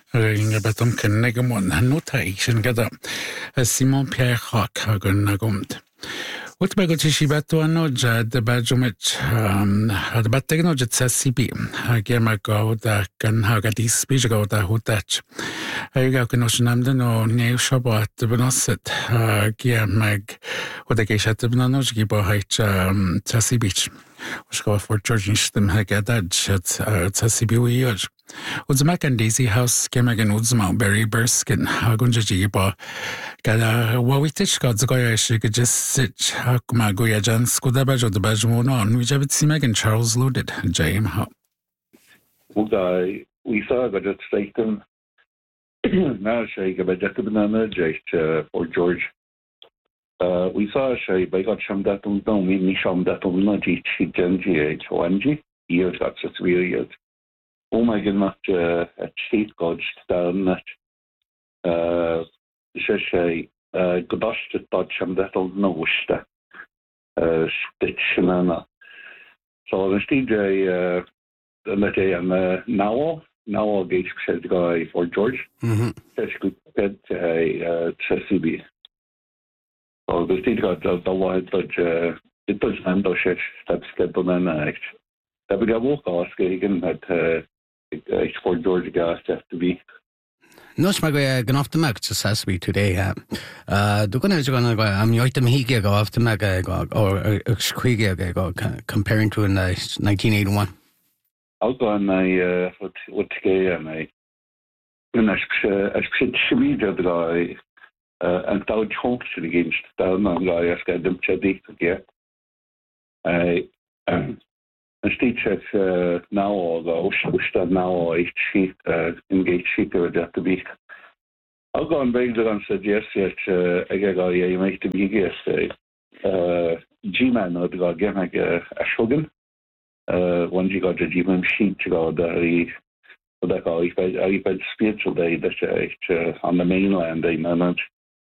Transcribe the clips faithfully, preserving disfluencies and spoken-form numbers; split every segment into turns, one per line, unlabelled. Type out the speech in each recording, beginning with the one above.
Ringe betom kynnig ym mwyn notation gyda Simon Pierre Rock ag yn agwmd. Wyt mae gwti si beto anno jad y badjwmit a dy bateg no jad S C B a gyr mae gawd ac yn hag a disbys a gawd a hwdach. A yw gawd yn osyn amdyn o new siobo at y bynosid a gyr meg wyd ag eisiau dy bynon o jyg i bo haich S C B. Os gawd for George Nishtym hag edad jad S C B wy i'r. Wyd yma gan Daisy House gym ag yn wyd yma Barry Berskin a gwnd jyg i bo gada wawitich gawd zgoy eisiau gydys sit ac mae gwyau jan sgwda baj o dy baj mwyn on wy jabit si meg yn Charles Loaded James Ho.
Wyd ai wytha gada steitym na eisiau gyda jeta banana jait for George wytha eisiau bai gad siam datwn no mi ni siam datwn na jit si gen ji eich o anji i'r gad sy'n wir Oh my goodness, uh, at state gods down that uh she uh godost dodge am that old nosta uh stitch na so the D J uh the day am now now gauge said guy for George
mhm
that's good at uh S C B so the state got the wide but uh it does and do shit that's the banana act that we got walk off again at uh It's for George Gas to be.
No, it's my guy. Going off the mag to S B today. Uh, the one is going to go. I'm your item. He go off the mag or squeaky go comparing to in nineteen eighty-one.
I'll go on my uh what what gay and I when I I should see the guy uh and Dow Jones against down on guy I got them chedi yeah. I As teacher uh, now although usted now I sheet uh, engage sheet with that to be. I'll go on back and said yes yes uh, I get go yeah you make to be yes uh G-man or the game like a shogun uh when you got the G-man sheet to go there he that guy I I spiritual day that uh, on the mainland they manage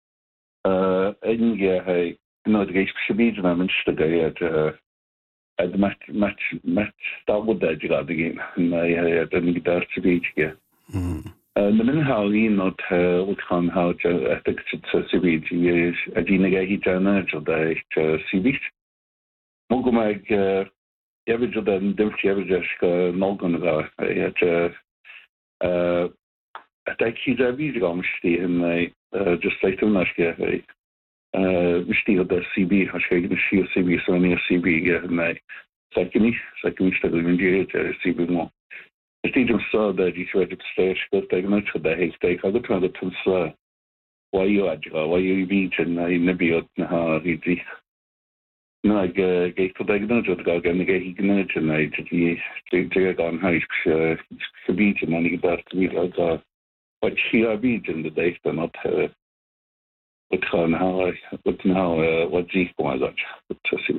uh and yeah hey no the guys should be the man to go at uh I'd match match match that would that you got the game and I had didn't get that to be yeah.
Mm.
And the minute how he not uh what can how I think it's C B is a Gina Gay Jana or the C B. Mogo mag uh every Jordan Dimchi every just no gonna go. I had uh uh I think he's a bit gone and I uh just like to ask you Uh, we still the C B has taken the C B so near C B yeah and second second still in the C B more. The teacher saw that he tried to stay but they not to the hay stake I got to the why you had why you beach and I never got na easy. No I get to the ignorance of the guy and get ignorance and I to the take on high uh beach and money that we like uh but she are beach in the days but not uh What can how I what now uh, what G going on to see.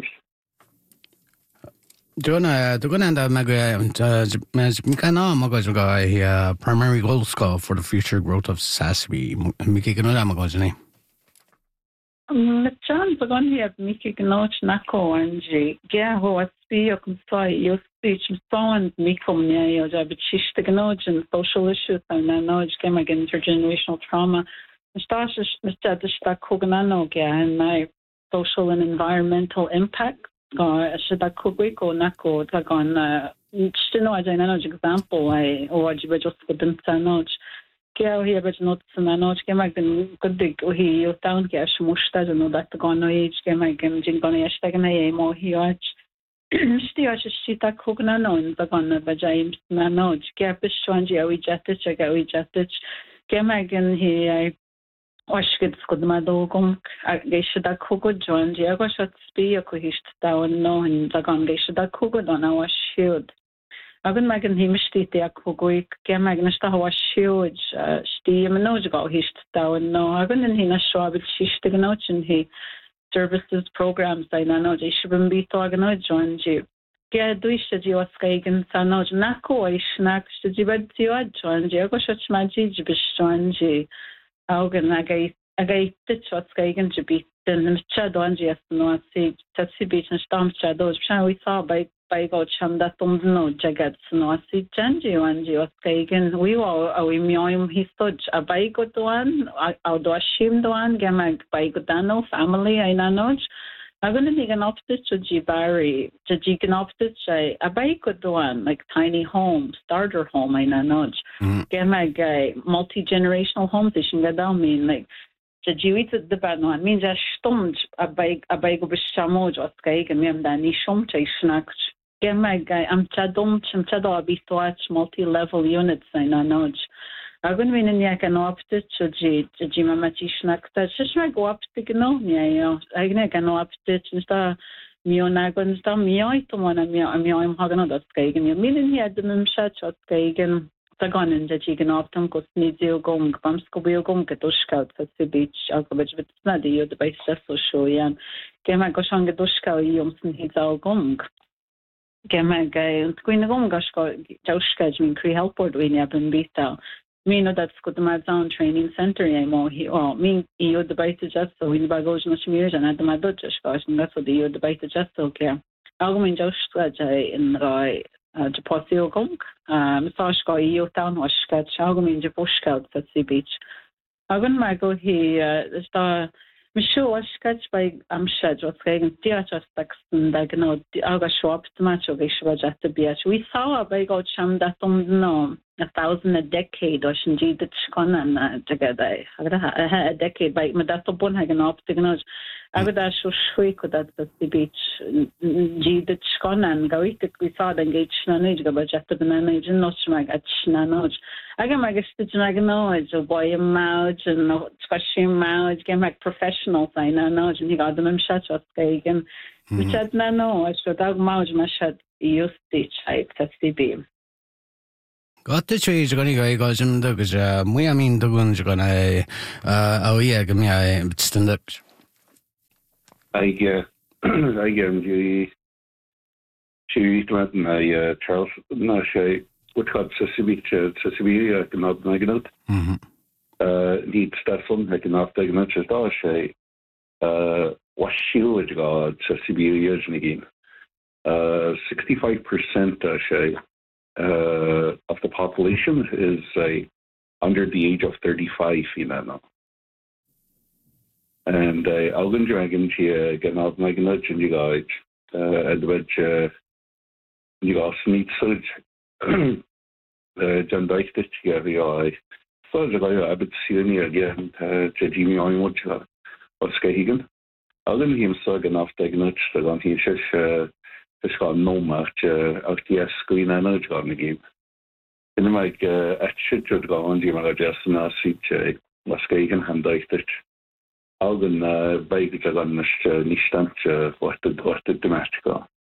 Jonah, the one and the mag me can now magazine guy here primary goal score for the future growth of S A S B. Me can know magazine.
Um, chance on here me can know nako and G. Yeah, who was be you can say you speech sound me come near you job chish the knowledge and social issues and knowledge came against intergenerational trauma. Starts instead of that cognano and my social and environmental impact. Or should that could we go nako tag on still no as an example I or just couldn't know. Girl here but not know came again good dig he you down get musta no that go no age came again jingone stagna mo he watch. Still I just see that cognano in the gun but James no get bis twenty we jetted check out we jetted came again he I Oshkid skud madogum geisha da kugud join Diego shot spi a kuhist down no and zagon geisha da kugud on our shield. Agan magan himishti a kuguik gemagnasta how a shield steam no go hist down no agan and hina shwabit shishtig and he services programs I know they should be talking join you. Get duisha jiwa skagan sanoj nako ishnak shijibad jiwa join Diego shot maji jibish join you. Augen like I a gai dit wat skaigen to be den chad on gs no see tatsi beach and stam shadows chan we saw by by go cham that um no jagat no see change on gs skaigen we were we mioim histoj a by go doan a do shim doan gemag by go dano family I nanoj I'm going to take an opposite to Jibari, to Jigan opposite, a bike with one, like tiny home, starter home, I know. Get my guy, multi generational homes, they should get down mean, like, the Jewish at the bad one means a stummed a bike, a bike of a shamoj, or sky, and me am Danny Shum, Chasnack. Get my guy, I'm Chadum, Chimchado, a beast watch, multi level units, I know. I'm going to be in the can opposite to G, to Jima Machishnak. That's just my go up to know, yeah, I can opposite and star Mionagon, star Mio, to one of me, I'm Hagan, that's Kagan. You mean he had them shut or Kagan, Tagon, and that you can often go Snizio Gong, Bamsco Gong, Katushka, at the beach, Alcobach, but study you the base so show, yeah. Gema Goshanga Dushka, Yumson, he's all gong. Gema Gay, and Queen Gongashko, Joshka, Jim Cree Helport, we never been beat out. Me no that's good my own training center anymore. He oh me you the bite just so we ba goes no shmir and at my dodge gosh and that's what you the bite just okay. Algo just strategy in roi de posio gong. Um so go you town was got algo in the bush out at the beach. Algo my go he sta Misho was sketch by am shed was gegen theater texten da genau die alga shop to match of ich was at the beach. We saw a big old cham that um no a thousand a decade or shin did conan together a decade by me that bon hagen up to know I would ask so sweet that the beach did conan go it we saw the engage na nage go but at the nage not smag at na nage I get my guest to na know it's a boy mouth and no squashing mouth get my professional thing na nage and he got them shut up again which had na no I should have mouth my shut used teach I that's the beam
Got the trees are going to go some dogs. We I mean the ones are going to oh yeah give me a stand up.
I get I get the she went my Charles no she what got Sicily Sicily I can not make it. Mhm. Uh need Stefan I can not take much as all she uh what she would go Sicily again. Uh sixty-five percent she Uh, of the population is uh, under the age of thirty-five, you know. And Alvin Dragon, she get out my nudge and you guys, and which you got sneak such John Dyke that you have your so the guy I would see you again to Jimmy on what or Skahigan. Alvin himself enough to nudge the one he says. It's got no much of the screen and it's got the game. In my uh, should just go on, you might just not see was skating hand like that. Alden by the Gaganish Nistan, what the what the domestic.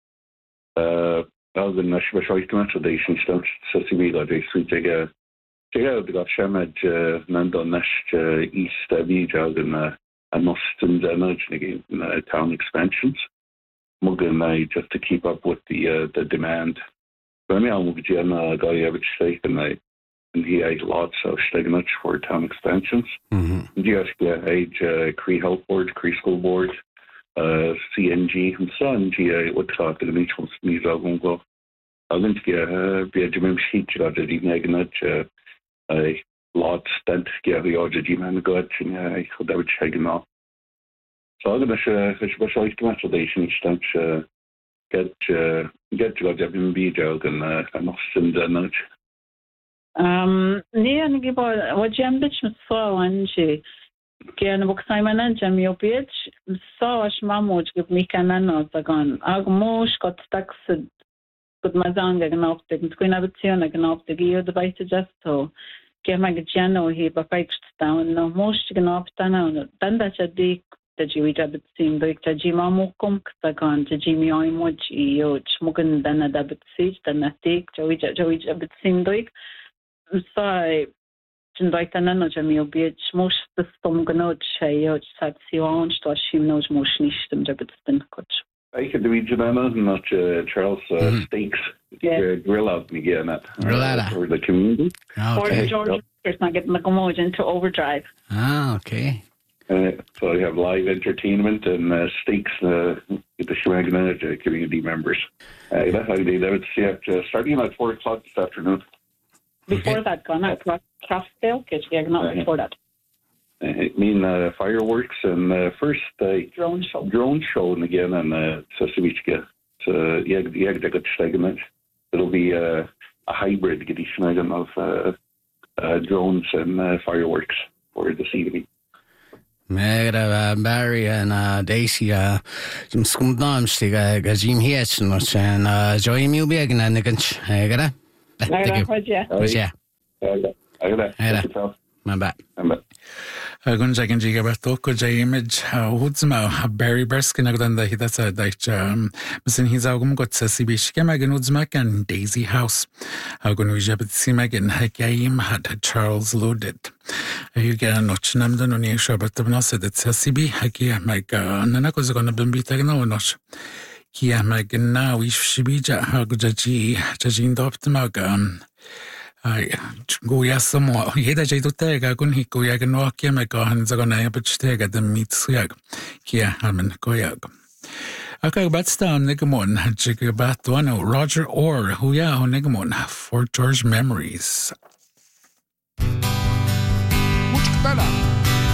Uh, Alden Nash was right to match the instance, so see me that they switch again. Check got Shamad Nando Nash East Abidjan and a Nostin energy again town expansions. Mugging uh, just to keep up with the uh, the demand. But I mean, I'm going to go average stake and I and he had lots of stigma for town expansions. Mm-hmm. G S G age Cree Health Board, Cree School Board, uh, C N G and so on. G A what talk to the mutual sneeze out won't go. I'm going to get be a Jim sheet got a negative a lot stent get the order G man got and I could have checking off. So I'm going to specialize to match the instance get get to go to be jog and I'm not in the nudge.
Um, nee, en ik heb wat je een beetje met vrouw en je kan ook zijn en je me op iets zo als mama ik heb me kan en dat gaan. Ag moes got stak se goed maar dan gaan op de kunnen hebben zien gaan op de gear de bij te just zo. Ik mag het jano hier bij vijf staan no moes gaan op dan dan dat je die dat je weet dat het zien dat je je mama komt dat gaan dat je me ooit moet je mogen dan dat het ziet dan dat ik je weet je weet dat het zien dat Sai Jindait anano jamio beach most the stom ganot shay sat sion sto shimnos moshnistem jabitstin coach.
I could do Janana, not uh, Charles uh, mm-hmm. Steaks yeah. uh, grill out me again at
uh,
for the community.
Okay.
Or George is not getting the Gomojan to overdrive.
Ah, okay.
Uh, so I have live entertainment and uh, steaks uh, with the Shemagana uh, community members. Uh, that's how they do it. See it uh, starting at four o'clock this afternoon.
Before okay. that, gone out Crossdale, because we not uh, before that.
Uh, I mean uh, fireworks and uh, first uh,
drone show.
Drone show and again and uh, so so yeah, yeah, they got Shemagana. It'll be uh, a hybrid get Shemagana of uh, uh, drones and uh, fireworks for this evening.
Meg uh, Barry and uh, Daisy uh, some scumdamstig uh, Jim Hietson and uh, Joy Milbeg and the Gunch. I got it.
Yeah.
I got it.
My bad.
Gun jagan jiga batoko jay image udzma Barry Berskin agdanda hidasa daich misin hizagum got sasibish kemagan udzmakan Daisy House agun wijabit simagan hakaim had Charles loaded you get a notch namdan on yesha but the nosid at sasibi hakia maga nanakos gonna be tagno notch kia magna wish shibija hagujaji jajin doptamaga Ai, goja samo, jeda že do tega, kun hi goja gno kieme gahan zagona ja bečtega da mitsujag, kia halmen gojag. Aka batsta nigamon, jiga batuano, Roger Orr, huya ho nigamon, Fort George Memories.
Muchkbala.